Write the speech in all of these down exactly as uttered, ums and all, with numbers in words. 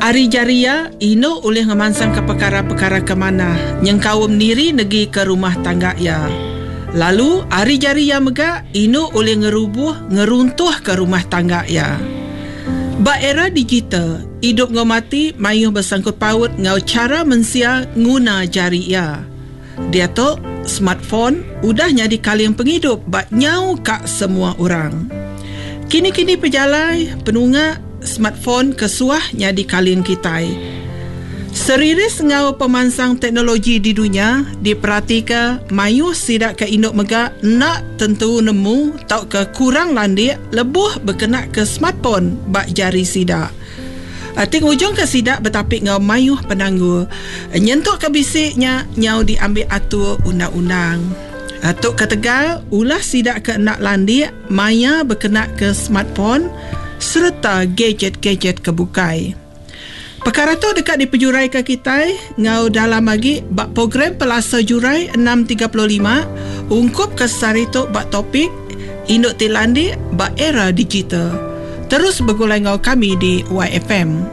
Ari jaria ino oleh ngemansang ke perkara-perkara ke mana yang kawum diri negi ke rumah tangga ya. Lalu ari jaria mega ino oleh ngerubuh ngeruntuh ke rumah tangga ya. Ba era digital hidup ngau mati mayuh bersangkut paut ngau cara mensia nguna jari ya. Dia tu smartphone udah jadi kalian penghidup bak nyau kak semua orang. Kini-kini pejalai penunga smartphone kesuah jadi kalian kita. Seriris ngau pemansang teknologi di dunia diperhatikan mayuh sidak ke induk mega nak tentu nemu tau ke kurang landik lebuh berkenak ke smartphone bak jari sidak. Ting ujung ke sidak betapik ngau mayuh penanggu nyentuk ke bisiknya nyau diambil atur undang-undang. Tuk ketegal ulah sidak ke nak landik maya berkenak ke smartphone serta gadget-gadget kebukai. Perkara tu dekat di pejurai ke kita ngau dalam lagi bak program Pelasa Jurai enam tiga lima ungkup ke sarito bak topik induk tilandi bak era digital. Terus bergulai ngau kami di Y F M.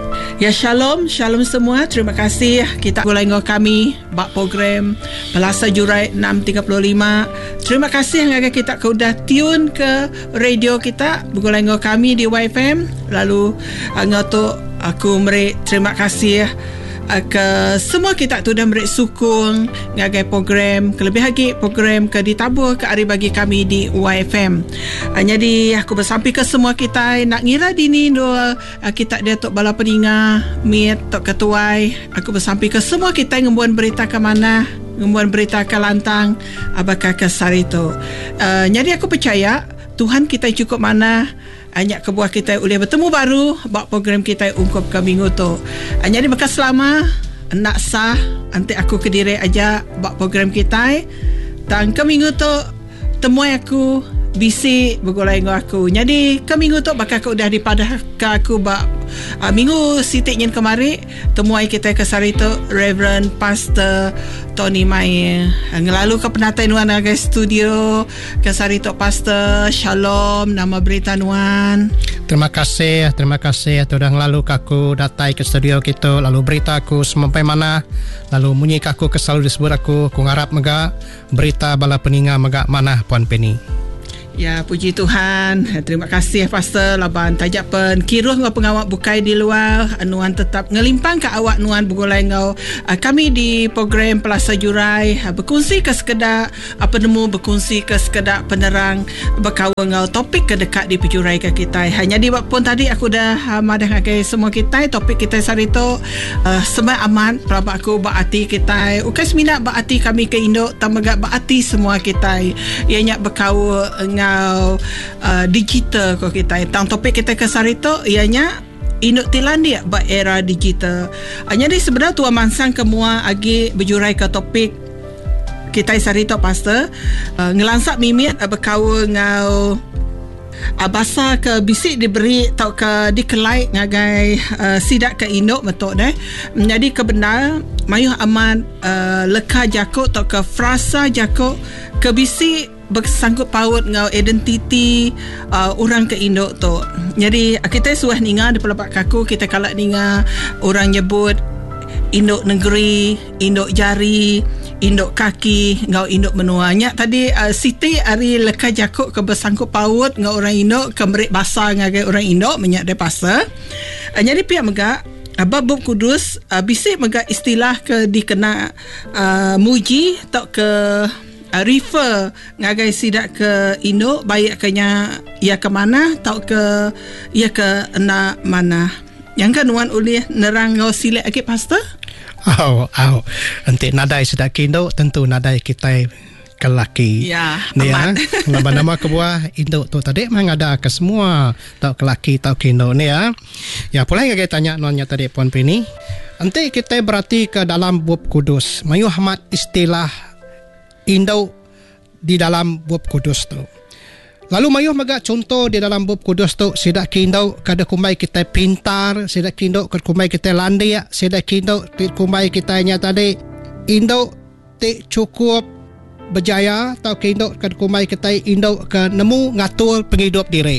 Ya shalom, shalom semua. Terima kasih kita gulai ngau kami bak program Pelasa Jurai enam tiga lima. Terima kasih ngaga kita ke udah tune ke radio kita bergulai ngau kami di Y F M. Lalu ngau tu aku meri terima kasih uh, ke semua kita tu dah meri sukung ngagai program kelebih lagi program ke ditabur ke hari bagi kami di Y F M. Uh, jadi aku bersampai ke semua kita nak ngira dini do uh, kita dia tok bala peninga mit tok ketuai. Aku bersampai ke semua kita ngembuan berita ke mana ngembuan berita ke lantang abakah ke sarito. Uh, jadi aku percaya Tuhan kita cukup mana banyak kebuah kita boleh bertemu baru buat program kita ungkup ke minggu tu. Jadi maka selama nak sah nanti aku ke diri aja buat program kita dan ke minggu tu temui aku bisik bergulai dengan aku. Jadi ke minggu tu bakal aku dah dipadah ke aku buat uh, minggu sitiknya kemari temui kita ke sarito Reverend Pastor Tony Mai. Ngelalu ke penatai nuan agai studio ke sarito Pastor. Shalom, nama berita nuan. Terima kasih, terima kasih sudah ngelalu aku datai ke studio kita lalu berita aku semampai mana lalu munyi aku keselalu disebut aku aku ngarap mega berita bala peninga mega mana Puan Penny. Ya, puji Tuhan. Terima kasih Pastor laban tajak pen kiruh ngau pengawak bukai di luar nuan tetap ngelimpang ke awak nuan bergulai ngau uh, kami di program Pelasa Jurai uh, berkongsi ke sekedar apa uh, nemu berkongsi ke sekedar penerang berkawa ngau topik ke dekat di pejurai ke kita. Hanya di pun tadi aku dah uh, madah ngagai semua kita topik kita sarito uh, semai aman pelabak aku baati kita ukas minat baati kami ke Indo tamaga baati semua kita ianya berkawa ngau uh, digital ko kita. Tang topik kita ke sarito ianya induk tilandia ba era digital. Hanya di sebenarnya tua mansang kemua agi berjurai ke topik kita sarito Pastor uh, ngelansak mimit uh, berkawa ngau abasa ke bisik diberi tau ke dikelai ngagai uh, sidak ke induk betul deh. Jadi kebenar mayuh aman uh, leka jakuk tau ke frasa jakuk ke bisik bersangkut paut ngau identiti uh, orang ke induk tu. Jadi kita suah ninga di pelabak kaku kita kalak ninga orang nyebut induk negeri, induk jari, induk kaki, ngau induk menuanya. Tadi uh, Siti hari leka jakuk ke bersangkut paut ngau orang induk ke merik basah ngagai orang induk menyak de pasal. Uh, jadi pihak megak Bab Bab Kudus uh, bisik megak istilah ke dikena uh, muji tak ke Uh, refer ngagai sidak ke Indo baik kenya ia ke mana tau ke ia ke na mana yang kan nuan oleh nerang ngau silik lagi Pastor. Oh, oh. Nanti nadai sidak ke Indo tentu nadai kita kelaki. Ya, ya. Nama-nama kebuah Indo tu tadi memang ada ke semua tau kelaki tau ke Indo ni ya. Ya, pula yang kita tanya nonnya tadi Puan Penny. Nanti kita berarti ke dalam Bab Kudus. Mayu Ahmad istilah Indo di dalam Bab Kudus tu. Lalu mayuh magak contoh di dalam Bab Kudus tu sidak Indo kada kumai kita pintar, sidak Indo kada kumai kita landai, sidak Indo ti kumai kita nya tadi Indo ti cukup berjaya atau Indo kada kumai kita Indo ke nemu ngatur penghidup diri.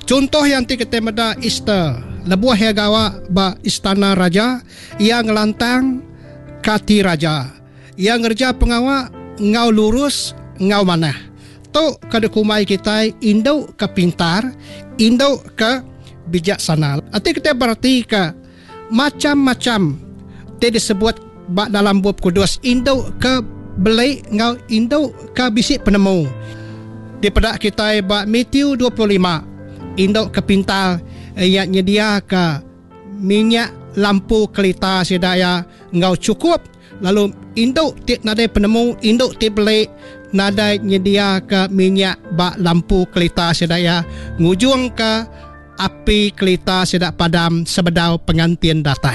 Contoh yang ti kita meda Easter, lebuah ya gawa ba istana raja, yang lantang kati raja, yang ngerja pengawa ngau lurus ngau manah. Tu kada kumai kita indau ke pintar, indau ke bijaksana. Arti kita berarti ke macam-macam ti disebut ba dalam buku kudus, indau ke belai ngau indau ke bisik penemu. Daripada kita ba Matthew dua puluh lima, indau ke pintar yang nyedia ke minyak lampu kelita sedaya ngau cukup. Lalu induk ti nadai penemu, induk ti belai nadai nyedia ke minyak bak lampu kelita sedaya ngujung ke api kelita sedak padam sebedau pengantin datai.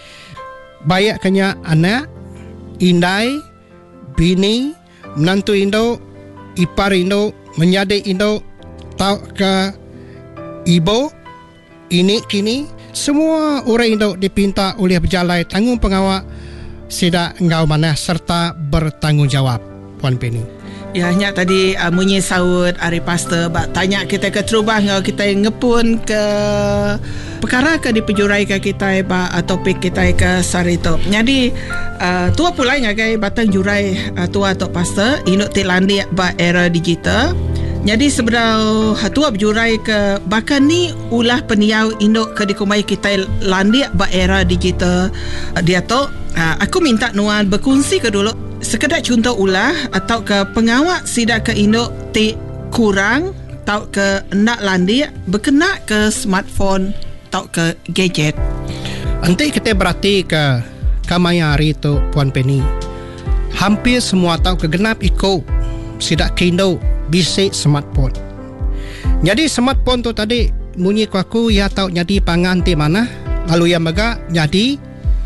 Bayak kenya anak, indai, bini, menantu induk, ipar induk, menyadai induk, tau ke ibu, ini kini, semua orang induk dipinta oleh berjalai tanggung pengawal sida engkau mana serta bertanggungjawab. Puan Penny. Ya, hanya tadi uh, munyi saud Ari Pastor bak tanya kita ke terubah ngau kita ngepun ke perkara ke dipejurai ke kita ba uh, topik kita ke sarito. Jadi uh, tua pula ngagai batang jurai uh, tua tok Pastor inuk ti landi ba era digital. Jadi sebenarnya hatua berjurai ke bahkan ni ulah peniau induk ke dikumai kita landi ba era digital uh, dia tu. Uh, aku minta Nuan berkongsi ke dulu sekedar contoh ulah atau ke pengawak sidak ke induk ti kurang atau ke nak landi berkena ke smartphone atau ke gadget. Nanti kita berarti ke kamaya hari tu Puan Penny, hampir semua tahu kegenap ikut sidak ke induk bisik smartphone. Jadi smartphone tu tadi munyi ku aku ya tahu nyadi pangan ti mana, lalu yang mega nyadi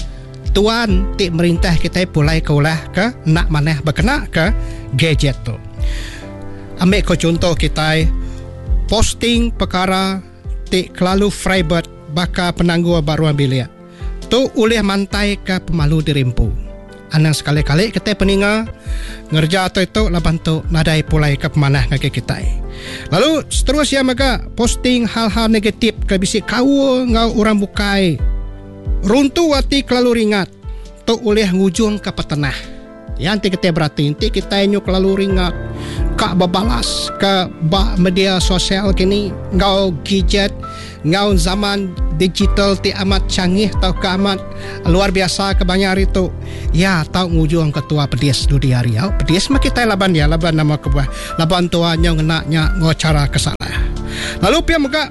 tuan ti merintah kita pulai ke ulah ke nak maneh berkena ke gadget tu. Ambil ko contoh kita posting perkara ti kelalu freebird baka penangguh baruan bilik tu oleh mantai ke pemalu dirimpu. Anang sekali-kali kita peninga ngerja atau itu laban tu nadai pulai ke pemanah ngake kita. Lalu seterusnya maka posting hal-hal negatif ke bisik kau ngau orang bukai. Runtuh hati kelalu ringat tu oleh ngujung ke petenah. Yang kita berarti nanti kita nyuk kelalu ringat kak babalas ke ba media sosial kini ngau gadget ngau zaman digital ti amat canggih tau ke amat luar biasa ke banyak hari tu. Ya tau ngujung ketua pedis dudi hari au pedis mah kita laban ya laban nama kebuah laban tua nyong naknya ngocara kesalah. Lalu pia maka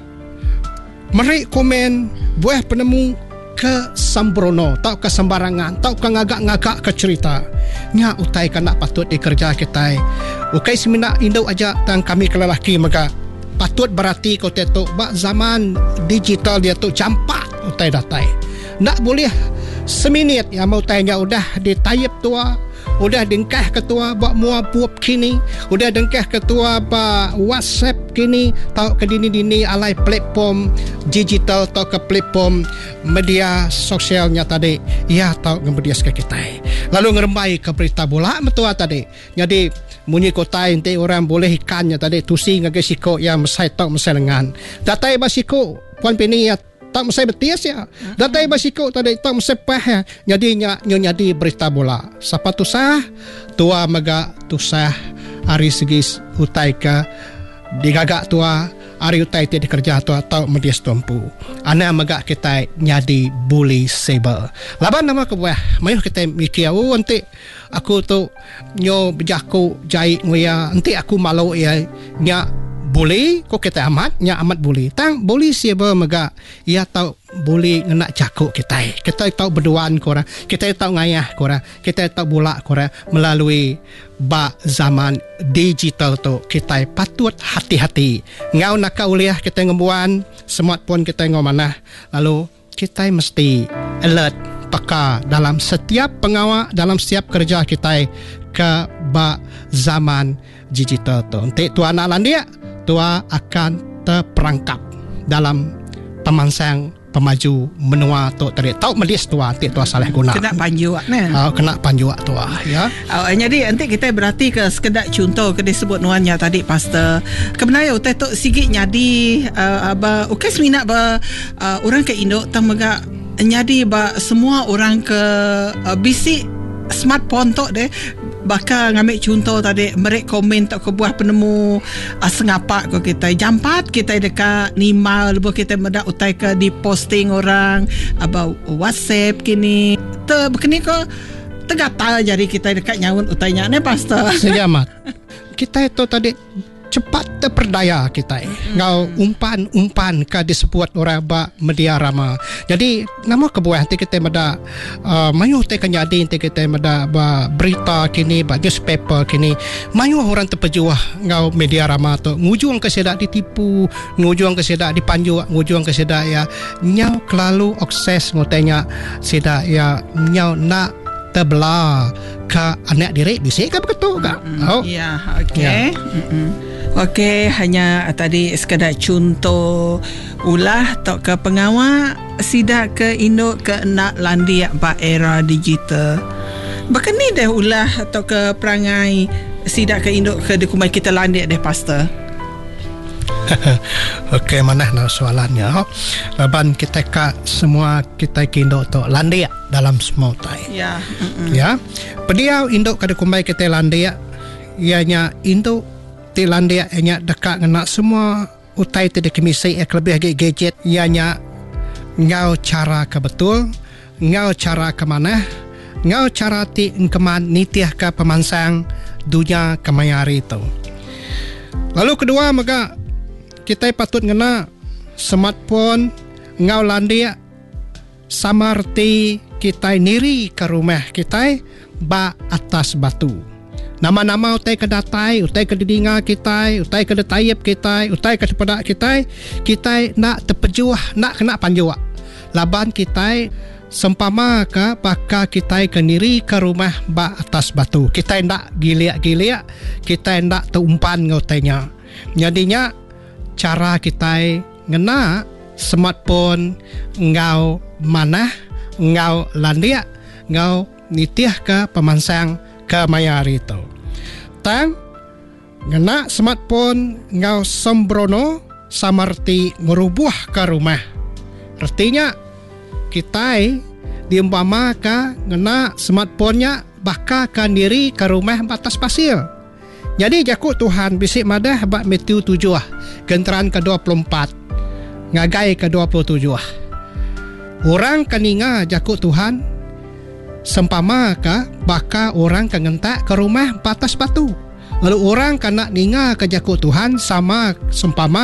meri komen buah penemu ke sembrono, tau ke sembarangan, tau ke ngagak-ngagak ke cerita. Nya utai kan nak patut dikerja kita. Ukai semina indau aja tang kami kelelaki maka patut berarti kau tetok bak zaman digital dia tu campak utai datai. Nak boleh seminit yang mau tanya udah ditayap tua, udah dengkah ketua bak mua buap kini, udah dengkah ketua bak WhatsApp kini, tau ke dini-dini alai platform digital tau ke platform media sosialnya tadi. Ya tau ngemedia sekali kita. Lalu ngerembai ke berita bola metua tadi. Jadi munyi kota inti orang boleh ikannya tadi tusi ngagesiko yang mesai tau mesai lengan. Datai basiko Puan Penny ya tak mesti betis ya. Datai basiko tadi tak mesti pah ya. Jadi nyo nyadi berita bola. Siapa tu sah? Tua mega tu sah hari segi utai ke digagak tua hari utai ti dikerja tua atau medias tumpu. Ana mega kita nyadi bully saber. Laban nama kebuah. Mayu kita mikir oh nanti aku tu nyo bejaku jai ngoya nanti aku malu ya nya boleh kok kita amat nya amat boleh tang boleh siapa mega ia tahu boleh nak jakuk kita kita tahu berduaan kora kita tahu ngayah kora kita tahu bola kora melalui ba zaman digital tu kita patut hati-hati ngau nak uliah kita ngebuan smartphone kita ngau mana lalu kita mesti alert peka dalam setiap pengawal dalam setiap kerja kita ke ba zaman digital tu nanti tuan alan dia tua akan terperangkap dalam pemansang pemaju menua tu tadi tau medis tua ti tua salah guna Kena panju ni. uh, kena panju tua ya. Oh, jadi nanti kita berarti ke sekedar contoh ke disebut nuannya tadi pastor. Kebenaran utai tu sikit nyadi uh, ba okey semina ba uh, orang ke Indo tamaga nyadi ba semua orang ke uh, bisik smartphone tu deh bakal ngambil contoh tadi mereka komen tak ke buah penemu uh, sengapak ko kita jampat kita dekat nima lepas kita mendak utai ke di posting orang about WhatsApp kini te begini ko tegata jadi kita dekat nyawun utainya ni pastor sejamat kita itu tadi cepat terperdaya kita mm. ngau umpan-umpan ke disebut orang ba media rama. Jadi nama kebuah nanti kita mada uh, mayu te kenyadi nanti kita mada ba berita kini ba newspaper kini mayu orang terpejuah ngau media rama tu ngujung ke sedak ditipu, ngujung ke sedak dipanju, ngujung ke sedak ya nyau kelalu akses ngotenya sedak ya nyau nak terbelah ke anak diri bisa ke begitu kak? Mm-hmm. Oh ya, okey. Ya. Mm-hmm. Okey, hanya tadi sekadar contoh ulah tok ke pengawal sidak ke Indo ke nak landia ba era digital. Bahkan ni dah ulah tok ke perangai sidak ke Indo ke dikumai kita landia deh pastor. Okey, mana nak soalannya? Laban kita ka semua kita ke Indo tok landia dalam semua tai. Ya. Mm-mm. Ya. Pediau Indo kada kumai kita landia ianya Indo ti landia nya dekat ngena semua utai ti dekemisi ek lebih lagi gadget ianya ngau cara ke betul, ngau cara ke mana, ngau cara ti engkeman nitiah ke pemansang dunia kemayari itu. Lalu kedua maka kita patut ngena smartphone ngau landia samarti kita niri ke rumah kita ba atas batu. Nama-nama utai ke datai, utai ke didinga kita, utai ke detayep kita, utai ke sepedak kita, kita nak terpejuah, nak kena panjua. Laban kita sempama ke baka kita ke niri ke rumah ba atas batu. Kita nak giliak-giliak, kita nak terumpan ngotenya. Jadinya cara kita ngena smartphone ngau mana, ngau landia, ngau nitiah ke pemansang ke mayari itu. Tang ngena smartphone ngau sembrono samarti ngerubuh ke rumah. Artinya kita diumpama ke ngena smartphone-nya baka ke diri ke rumah batas pasir. Jadi jakut Tuhan bisik madah bak Matthew tujuh genteran ke dua puluh empat ngagai ke dua puluh tujuh. Orang keninga jakut Tuhan sempama ka baka orang ke ngentak ke rumah batas batu. Lalu orang kena ninga ke jakut Tuhan sama sempama